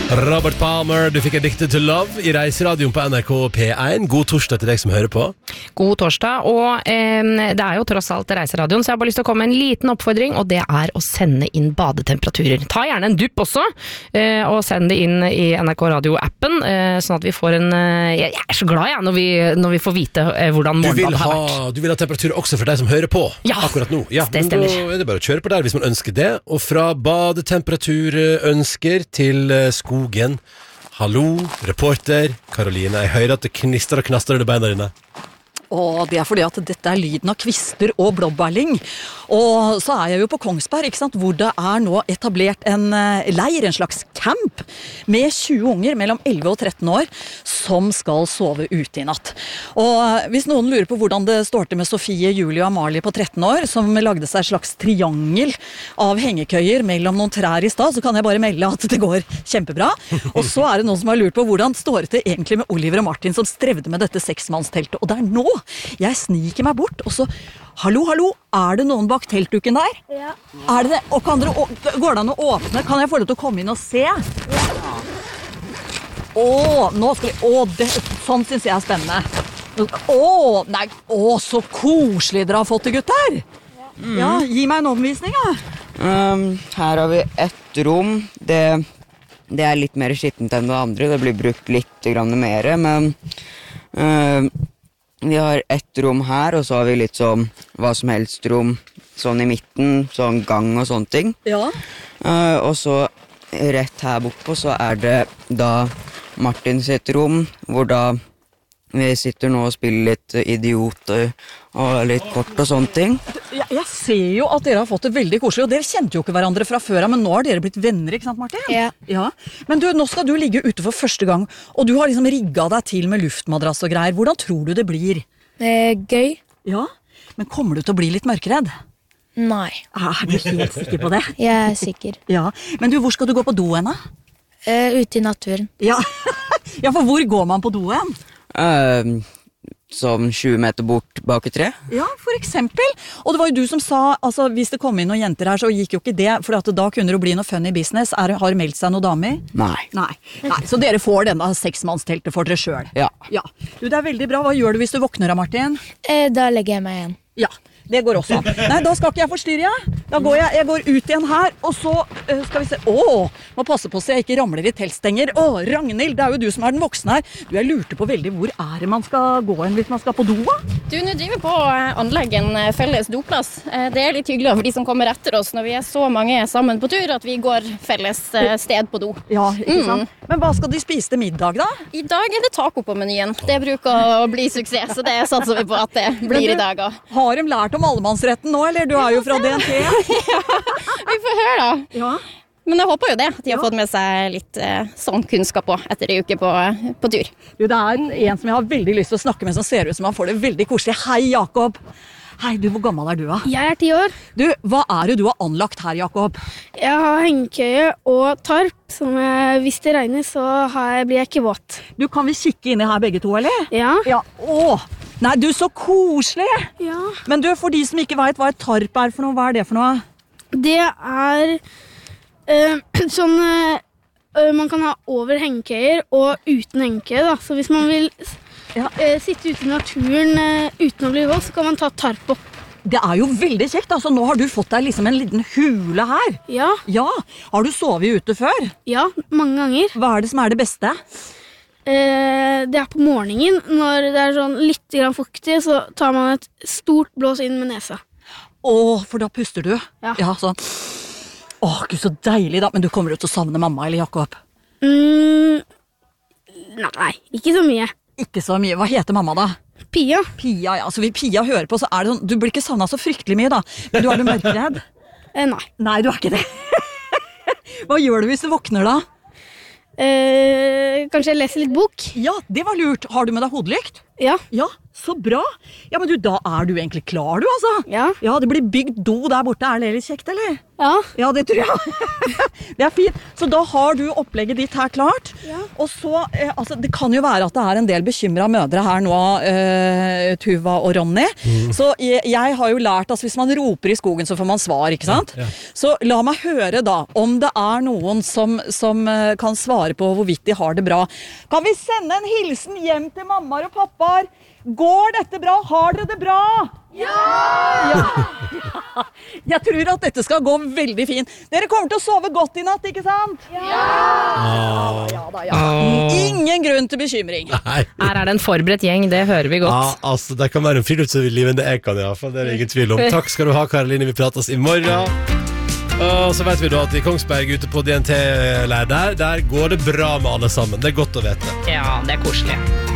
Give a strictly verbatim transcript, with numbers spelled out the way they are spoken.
Robert Palmer, du fikk Addicted to Love I Reiseradioen på N R K P én. God torsdag til deg som hører på. God torsdag, og eh, det er jo tross alt Reiseradioen, så jeg har bare lyst til å komme med en liten oppfordring, og det er å sende inn badetemperaturer. Ta gjerne en dupp også, eh, og send det inn I N R K Radio-appen, eh, sånn at vi får en... Eh, jeg er så glad jeg, når vi, når vi får vite eh, hvordan morgenbadet har vært. Du vil ha temperaturer også for deg som hører på ja, akkurat nå? Ja, det stemmer. Da er det bare å kjøre på der hvis man ønsker det. Og fra badetemperaturønsker til skogen. Hallo, reporter Karoline. Jeg hører at det knister og knaster under beina dine. Og det er fordi at dette er lyden av kvister og blåbærling. Og så er jeg jo på Kongsberg, ikke sant, hvor det er nå etablert en leir, en slags camp, med tjue unger mellom elleve og tretten år, som skal sove ute I natt. Og hvis noen lurer på hvordan det står til med Sofie, Julie og Amalie på tretten år, som lagde seg et slags triangel av hengekøyer mellom noen trær I stad, så kan jeg bare melde at det går kjempebra. Og så er det noen som har lurt på hvordan står det til egentlig med Oliver og Martin, som strevde med dette seksmannsteltet. Og det er nå jeg sniker meg bort, og så, hallo, hallo, er det noen bak teltduken der? Ja. Er det det? Og kan dere, går det an å åpne? Kan jeg få lov til å komme inn og se? Ja. Åh, nå skal vi, åh, det, sånn synes jeg er spennende. Åh, nei, åh, så koselig dere har fått det, gutter. Mm. Ja, gi meg en omvisning, da. Um, her har vi ett rom, det, det er litt mer skittent enn det andre, det blir brukt litt grann mer, men... Uh, Vi har ett rom her, og så har vi litt sånn hva som helst rom, sånn I midten, sånn gang og sånne ting. Ja. Uh, og så rett her bortpå så er det da Martin sitt rom, hvor da vi sitter nå og spiller litt idiot og litt kort og sånne ting. Jeg, jeg ser jo at dere har fått det veldig koselig, og dere kjente jo ikke hverandre fra før, men nå har dere blitt venner, ikke sant, Martin? Ja. Ja. Men du, nå skal du ligge ute for første gang, og du har liksom rigget deg til med luftmadrass og greier. Hvordan tror du det blir? Det er gøy. Ja, men kommer du til å bli litt mørkeredd? Nei. Er du helt sikker på det? Jeg er sikker. Ja, men du, hvor skal du gå på do henne? Uh, ute I naturen. Ja. Ja, for hvor går man på doen? Uh, som tjue meter bort bak I tre. Ja, for eksempel. Og det var jo du som sa, altså hvis det kom inn noen jenter her, så gikk jo ikke det, for at da kunne det bli noe funny business. Er, har meldt seg noen damer? Nei. Nei. Nei. Så dere får denne seksmannsteltet for dere selv. Ja. Ja. Du, det er veldig bra. Hva gjør du hvis du våkner av, Martin? Uh, da legger jeg meg igjen. Ja, det går også. Nei, da skal ikke jeg forstyrre. Da går jeg, jeg går ut igjen her, og så uh, skal vi se. Åh, må passe på så jeg ikke ramler I teltstenger. Åh, Ragnhild, det er jo du som er den voksne her. Du, jeg lurte på veldig hvor er det man skal gå en hvis man skal på do, da? Du, nå driver vi på å anlegge en felles doplass. Det er litt hyggelig for de som kommer etter oss når vi er så mange sammen på tur at vi går felles sted på do. Ja, ikke sant? Mm. Men hva skal de spise til middag, da? I dag er det taco på menyen. Det bruker å bli suksess, så det satser vi på at det blir du, I dag også. Har de lært om allemannsretten nå, eller? Du er jo fra D N T. Ja, vi får høre da. Ja. Men jeg håper jo det, at de har fått med seg litt eh, sånn kunnskap på etter en uke på, på tur. Du, det er en som jeg har veldig lyst til å snakke med, som ser ut som han får det veldig koselig. Hei, Jakob. Hei, du, hvor gammel er du, da? Jeg er ti år. Du, hva er det du har anlagt her, Jakob? Jeg har hengekøye og tarp, som jeg, hvis det regner, så har jeg, blir jeg ikke våt. Du, kan vi kikke inn I her begge to, eller? Ja. Ja, åh. Nei, du, så koselig. Ja. Men du, for de som ikke vet hva et tarp er for noe, hva er det for noe? Det er uh, sånn uh, man kan ha over hengekøyer og uten hengekøye, da. Så hvis man vil ja. uh, sitte ute I naturen uh, uten å bli våt, så kan man ta tarp opp. Det er jo veldig kjekt, altså nå har du fått deg liksom en liten hule her. Ja. Ja, har du sovet ute før? Ja, mange ganger. Hva er det som er det beste? Uh, det er på morgenen, når det er sånn litt grann fuktig, så tar man et stort blås inn med nesa. Åh, for da puster du. Ja. Ja, sånn. Åh, Gud, så deilig da. Men du kommer ut til å savne mamma, eller Jakob? Mm, nei, ikke så mye. Ikke så mye. Hva heter mamma da? Pia. Pia, ja. Så hvis Pia hører på, så er det sånn, du blir ikke savnet så fryktelig mye da. Men du er du mørkeredd? Eh, nei. Nei, du er ikke det. Hva gjør du hvis du våkner da? Eh, kanskje jeg leser litt bok? Ja, det var lurt. Har du med deg hodelykt? Ja. Ja, så bra. Ja, men du, da er du egentlig klar, du, altså. Ja. Ja, det blir bygd do der borte. Er det litt kjekt, eller? Ja. Ja, det tror jeg. Det er fint. Så da har du opplegget ditt her klart. Ja. Og så, eh, altså, det kan jo være at det er en del bekymret mødre her nå, eh, Tuva og Ronny. Mm. Så jeg, jeg har jo lært, altså hvis man roper i skogen, så får man svar, ikke sant? Ja, ja. Så la meg høre da, om det er noen som, som uh, kan svare på hvorvidt de har det bra. Kan vi sende en hilsen hjem til mammaer og pappaer? Går dette bra? Har dere det bra? Ja! Ja! Jeg tror at dette skal gå veldig fint. Dere kommer til å sove godt i natt, ikke sant? Ja! Ja, ja, da, ja. Ingen grunn til bekymring. Nei. Her er det en forberedt gjeng, det hører vi godt. Ja, altså, det kan være en friluftsliv enn det jeg kan, i hvert fall. Det er det ingen tvil om. Takk skal du ha, Karoline. Vi prates i morgen. Og så vet vi da at i Kongsberg ute på D N T-leir der, der går det bra med alle sammen. Det er godt å vite. Ja, det er koselig.